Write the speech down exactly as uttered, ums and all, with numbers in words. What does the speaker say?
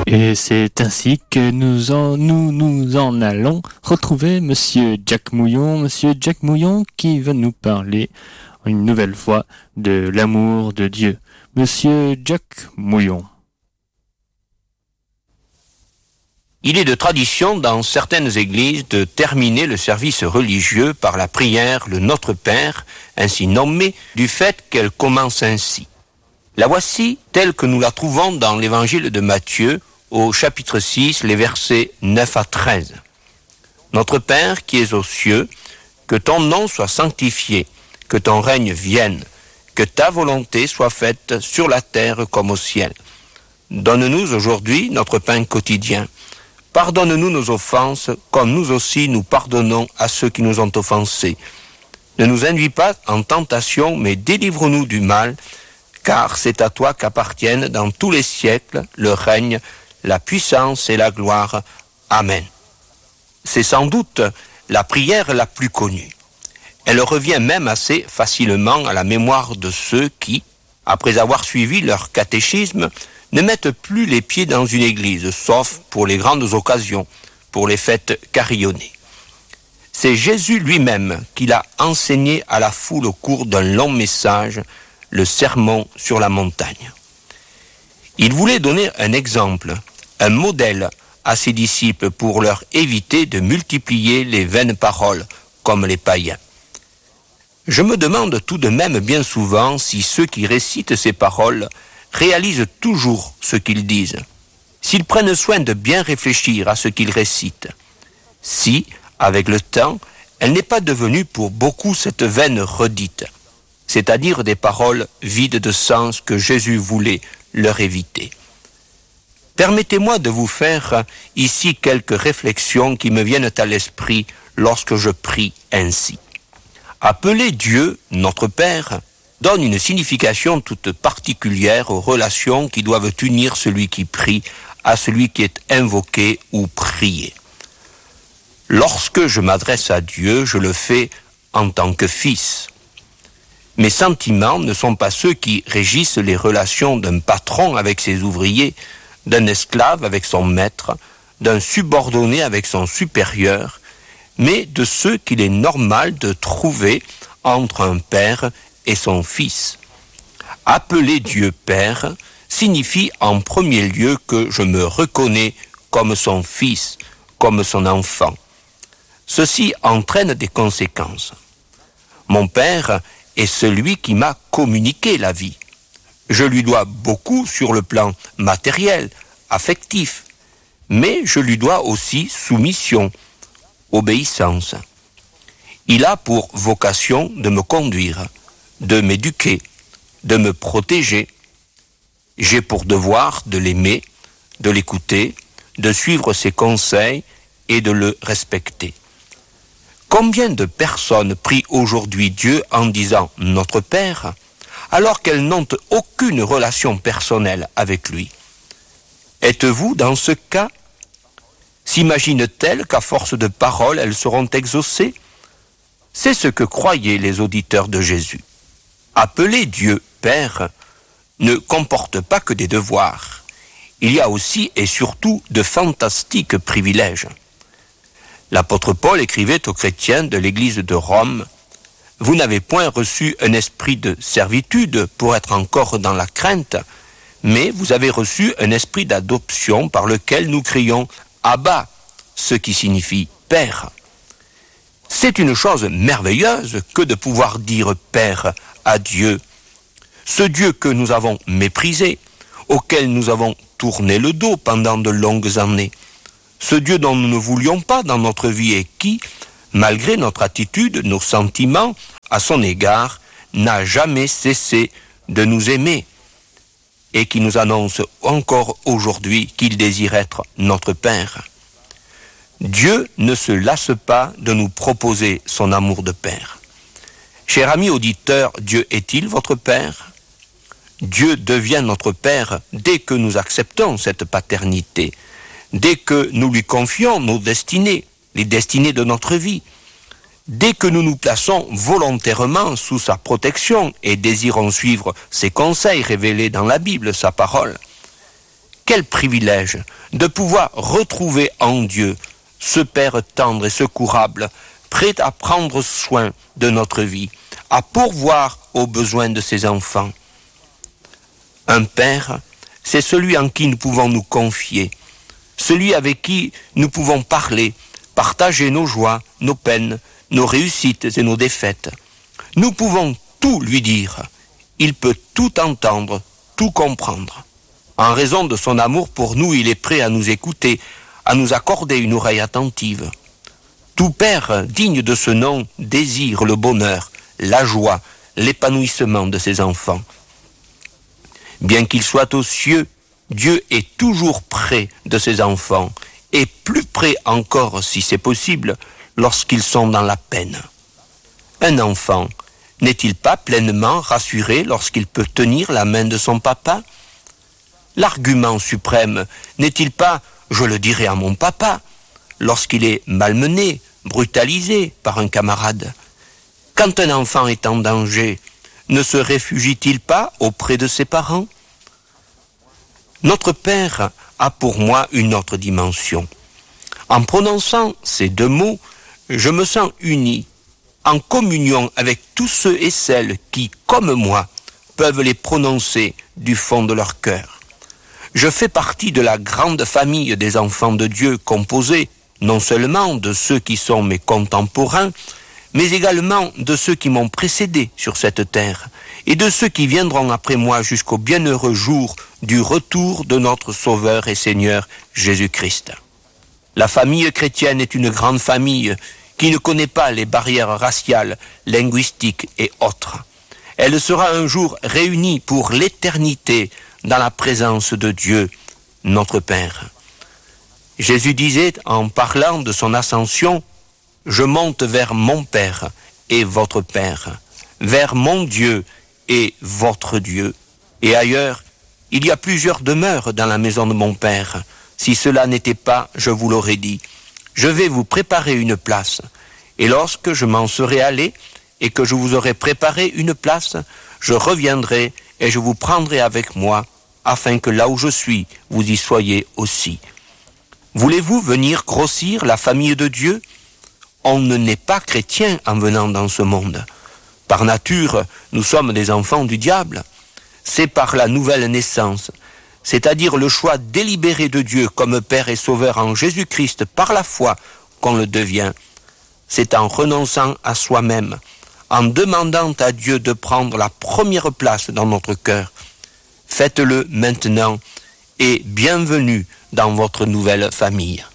Et c'est ainsi que nous en, nous, nous en allons retrouver Monsieur Jack Mouillon, Monsieur Jack Mouillon qui va nous parler une nouvelle fois de l'amour de Dieu. Monsieur Jack Mouillon. Il est de tradition dans certaines églises de terminer le service religieux par la prière le Notre Père, ainsi nommée, du fait qu'elle commence ainsi. La voici telle que nous la trouvons dans l'évangile de Matthieu, au chapitre six, les versets neuf à treize. Notre Père qui es aux cieux, que ton nom soit sanctifié, que ton règne vienne, que ta volonté soit faite sur la terre comme au ciel. Donne-nous aujourd'hui notre pain quotidien. Pardonne-nous nos offenses, comme nous aussi nous pardonnons à ceux qui nous ont offensés. Ne nous induis pas en tentation, mais délivre-nous du mal, car c'est à toi qu'appartiennent dans tous les siècles le règne, la puissance et la gloire. Amen. C'est sans doute la prière la plus connue. Elle revient même assez facilement à la mémoire de ceux qui, après avoir suivi leur catéchisme, ne mettent plus les pieds dans une église, sauf pour les grandes occasions, pour les fêtes carillonnées. C'est Jésus lui-même qui l'a enseigné à la foule au cours d'un long message, le sermon sur la montagne. Il voulait donner un exemple, un modèle à ses disciples pour leur éviter de multiplier les vaines paroles comme les païens. Je me demande tout de même bien souvent si ceux qui récitent ces paroles réalisent toujours ce qu'ils disent, s'ils prennent soin de bien réfléchir à ce qu'ils récitent, si, avec le temps, elle n'est pas devenue pour beaucoup cette vaine redite, c'est-à-dire des paroles vides de sens que Jésus voulait leur éviter. Permettez-moi de vous faire ici quelques réflexions qui me viennent à l'esprit lorsque je prie ainsi. Appeler Dieu, notre Père, donne une signification toute particulière aux relations qui doivent unir celui qui prie à celui qui est invoqué ou prié. Lorsque je m'adresse à Dieu, je le fais en tant que fils. Mes sentiments ne sont pas ceux qui régissent les relations d'un patron avec ses ouvriers, d'un esclave avec son maître, d'un subordonné avec son supérieur, mais de ceux qu'il est normal de trouver entre un père et son fils. Appeler Dieu Père signifie en premier lieu que je me reconnais comme son fils, comme son enfant. Ceci entraîne des conséquences. Mon Père est celui qui m'a communiqué la vie. Je lui dois beaucoup sur le plan matériel, affectif, mais je lui dois aussi soumission, obéissance. Il a pour vocation de me conduire, de m'éduquer, de me protéger. J'ai pour devoir de l'aimer, de l'écouter, de suivre ses conseils et de le respecter. Combien de personnes prient aujourd'hui Dieu en disant « Notre Père » alors qu'elles n'ont aucune relation personnelle avec lui? Êtes-vous dans ce cas? S'imaginent-elles qu'à force de paroles, elles seront exaucées? C'est ce que croyaient les auditeurs de Jésus. Appeler Dieu Père ne comporte pas que des devoirs. Il y a aussi et surtout de fantastiques privilèges. L'apôtre Paul écrivait aux chrétiens de l'église de Rome « Vous n'avez point reçu un esprit de servitude pour être encore dans la crainte, mais vous avez reçu un esprit d'adoption par lequel nous crions « Abba », ce qui signifie « Père ». C'est une chose merveilleuse que de pouvoir dire « Père » à Dieu, ce Dieu que nous avons méprisé, auquel nous avons tourné le dos pendant de longues années, ce Dieu dont nous ne voulions pas dans notre vie et qui, malgré notre attitude, nos sentiments à son égard, n'a jamais cessé de nous aimer et qui nous annonce encore aujourd'hui qu'il désire être notre Père. Dieu ne se lasse pas de nous proposer son amour de Père. Cher ami auditeur, Dieu est-il votre Père? Dieu devient notre Père dès que nous acceptons cette paternité, dès que nous lui confions nos destinées, les destinées de notre vie, dès que nous nous plaçons volontairement sous sa protection et désirons suivre ses conseils révélés dans la Bible, sa parole. Quel privilège de pouvoir retrouver en Dieu ce Père tendre et secourable, prêt à prendre soin de notre vie, à pourvoir aux besoins de ses enfants. Un Père, c'est celui en qui nous pouvons nous confier, celui avec qui nous pouvons parler, partager nos joies, nos peines, nos réussites et nos défaites. Nous pouvons tout lui dire. Il peut tout entendre, tout comprendre. En raison de son amour pour nous, il est prêt à nous écouter, à nous accorder une oreille attentive. Tout père digne de ce nom désire le bonheur, la joie, l'épanouissement de ses enfants. Bien qu'il soit aux cieux, Dieu est toujours près de ses enfants, et plus près encore, si c'est possible, lorsqu'ils sont dans la peine. Un enfant n'est-il pas pleinement rassuré lorsqu'il peut tenir la main de son papa ? L'argument suprême n'est-il pas « je le dirai à mon papa » lorsqu'il est malmené, brutalisé par un camarade ? Quand un enfant est en danger, ne se réfugie-t-il pas auprès de ses parents ? Notre Père a pour moi une autre dimension. En prononçant ces deux mots, je me sens uni, en communion avec tous ceux et celles qui, comme moi, peuvent les prononcer du fond de leur cœur. Je fais partie de la grande famille des enfants de Dieu, composée non seulement de ceux qui sont mes contemporains, mais également de ceux qui m'ont précédé sur cette terre, et de ceux qui viendront après moi jusqu'au bienheureux jour du retour de notre Sauveur et Seigneur Jésus-Christ. La famille chrétienne est une grande famille qui ne connaît pas les barrières raciales, linguistiques et autres. Elle sera un jour réunie pour l'éternité dans la présence de Dieu, notre Père. Jésus disait, en parlant de son ascension, « Je monte vers mon Père et votre Père, vers mon Dieu et votre Dieu. Et ailleurs, il y a plusieurs demeures dans la maison de mon Père. Si cela n'était pas, je vous l'aurais dit. Je vais vous préparer une place. Et lorsque je m'en serai allé et que je vous aurai préparé une place, je reviendrai et je vous prendrai avec moi, afin que là où je suis, vous y soyez aussi. Voulez-vous venir grossir la famille de Dieu ? On ne naît pas chrétien en venant dans ce monde. Par nature, nous sommes des enfants du diable. C'est par la nouvelle naissance, c'est-à-dire le choix délibéré de Dieu comme Père et Sauveur en Jésus-Christ par la foi qu'on le devient. C'est en renonçant à soi-même, en demandant à Dieu de prendre la première place dans notre cœur. Faites-le maintenant et bienvenue dans votre nouvelle famille.